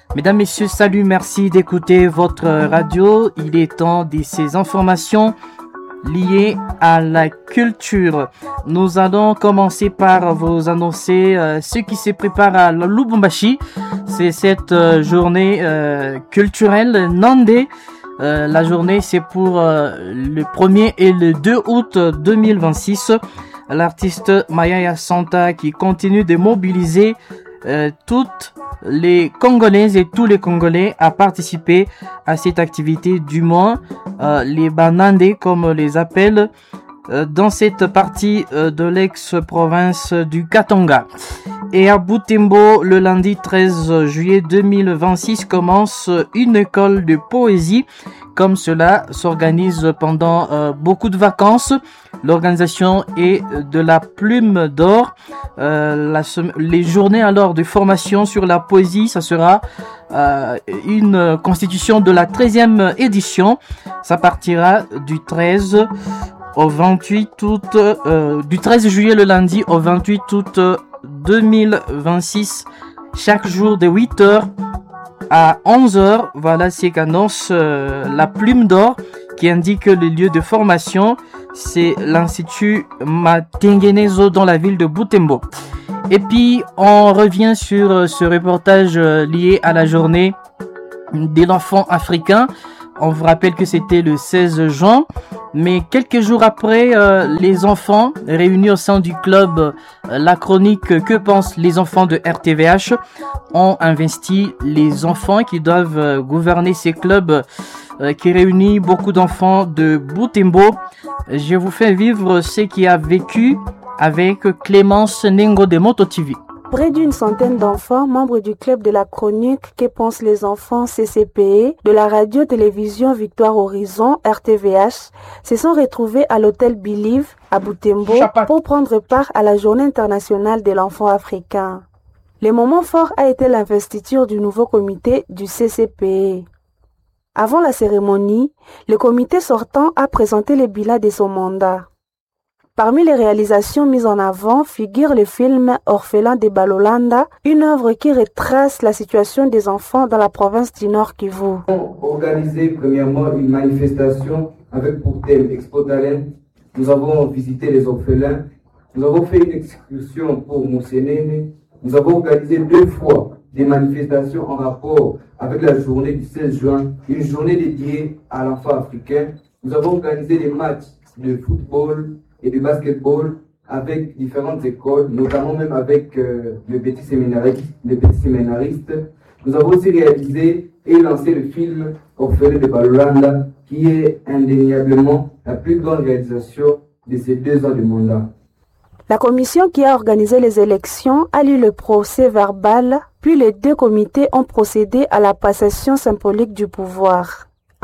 Mesdames, Messieurs, salut, merci d'écouter votre radio. Il est temps de ces informations liées à la culture. Nous allons commencer par vous annoncer ce qui se prépare à Lubumbashi. C'est cette journée culturelle Nandé. La journée, c'est pour le 1er et le 2 août 2026. L'artiste Mayaya Santa qui continue de mobiliser toutes les Congolaises et tous les Congolais à participer à cette activité, du moins les Banandé comme on les appelle, dans cette partie de l'ex-province du Katanga. Et à Butembo, le lundi 13 juillet 2026 commence une école de poésie. Comme cela s'organise pendant beaucoup de vacances, l'organisation est de la Plume d'Or. Les journées alors de formation sur la poésie, ça sera une constitution de la 13e édition. Ça partira du 13 au 28 août, du 13 juillet le lundi au 28 août 2026, chaque jour de 8h à 11h. Voilà ce qu'annonce la Plume d'Or, qui indique le lieu de formation. C'est l'Institut Matengenezo dans la ville de Butembo. Et puis, on revient sur ce reportage lié à la journée de l'enfant africain. On vous rappelle que c'était le 16 juin, mais quelques jours après, les enfants réunis au sein du club La Chronique Que pensent les enfants de RTVH ont investi les enfants qui doivent gouverner ces clubs qui réunit beaucoup d'enfants de Butembo. Je vous fais vivre ce qui a vécu avec Clémence Nengo de Moto TV. Près d'une centaine d'enfants, membres du club de la chronique Que pensent les enfants CCPE, de la radio-télévision Victoire Horizon RTVH, se sont retrouvés à l'hôtel Believe à Butembo pour prendre part à la journée internationale de l'enfant africain. Le moment fort a été l'investiture du nouveau comité du CCPE. Avant la cérémonie, le comité sortant a présenté le bilan de son mandat. Parmi les réalisations mises en avant figure le film Orphelin de Balolanda, une œuvre qui retrace la situation des enfants dans la province du Nord Kivu. Nous avons organisé premièrement une manifestation avec pour thème Expo Talent. Nous avons visité les orphelins. Nous avons fait une excursion pour Moussénéné. Nous avons organisé 2 fois des manifestations en rapport avec la journée du 16 juin, une journée dédiée à l'enfant africain. Nous avons organisé des matchs de football et de basketball avec différentes écoles, notamment même avec le petit séminariste. Nous avons aussi réalisé et lancé le film Orphelin de Balolanda, qui est indéniablement la plus grande réalisation de ces 2 ans de mandat. La commission qui a organisé les élections a lu le procès verbal, puis les 2 comités ont procédé à la passation symbolique du pouvoir.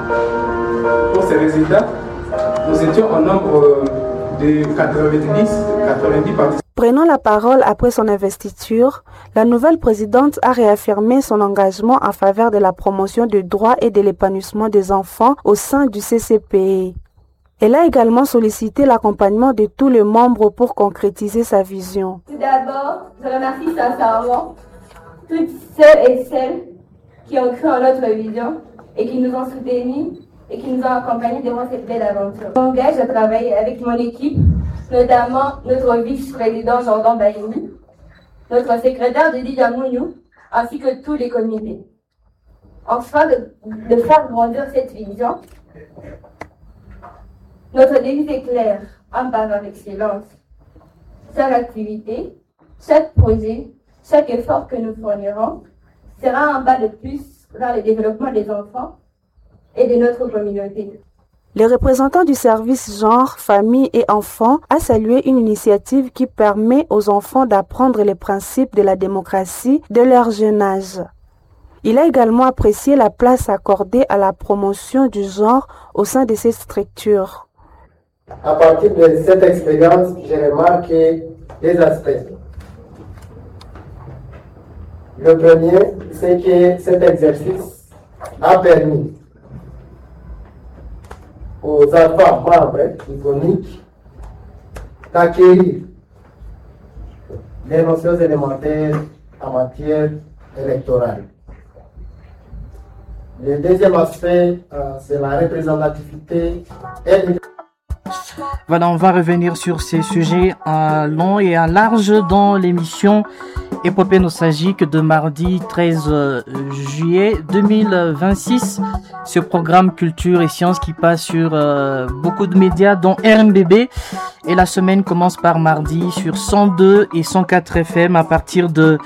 Pour ces résultats, nous étions en nombre de 90 participants. Prenant la parole après son investiture, la nouvelle présidente a réaffirmé son engagement en faveur de la promotion des droits et de l'épanouissement des enfants au sein du CCPE. Elle a également sollicité l'accompagnement de tous les membres pour concrétiser sa vision. Tout d'abord, je remercie sincèrement toutes ceux et celles qui ont cru en notre vision et qui nous ont soutenus et qui nous ont accompagnés durant cette belle aventure. Je m'engage à travailler avec mon équipe, notamment notre vice-président Jordan Baïni, notre secrétaire Didi Damouniou, ainsi que tous les comités. Afin de faire grandir cette vision, notre devise est claire, en par excellence. Chaque activité, chaque projet, chaque effort que nous fournirons sera un pas de plus vers le développement des enfants et de notre communauté. Le représentant du service genre, famille et enfants a salué une initiative qui permet aux enfants d'apprendre les principes de la démocratie de leur jeune âge. Il a également apprécié la place accordée à la promotion du genre au sein de cette structure. À partir de cette expérience, j'ai remarqué 2 aspects. Le premier, c'est que cet exercice a permis aux enfants membres du chronique d'acquérir des notions élémentaires en matière électorale. Le deuxième aspect, c'est la représentativité et Voilà, on va revenir sur ces sujets à long et à large dans l'émission Épopée nostalgique de mardi 13 juillet 2026. Ce programme Culture et Sciences qui passe sur beaucoup de médias dont RMBB. Et la semaine commence par mardi sur 102 et 104 FM à partir de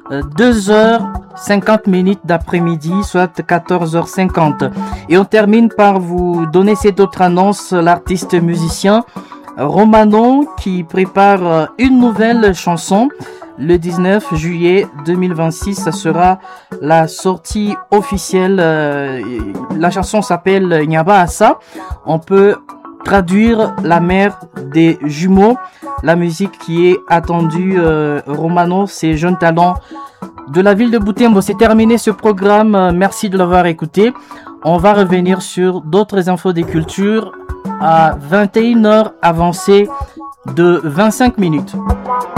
2h50 d'après-midi, soit 14h50. Et on termine par vous donner cette autre annonce, l'artiste musicien Romano qui prépare une nouvelle chanson. Le 19 juillet 2026, ça sera la sortie officielle. La chanson s'appelle Nyaba Asa. On peut traduire la mère des jumeaux. La musique qui est attendue, Romano, ces jeunes talents de la ville de Butembo. C'est terminé ce programme. Merci de l'avoir écouté. On va revenir sur d'autres infos des cultures à 21h avancées de 25 minutes.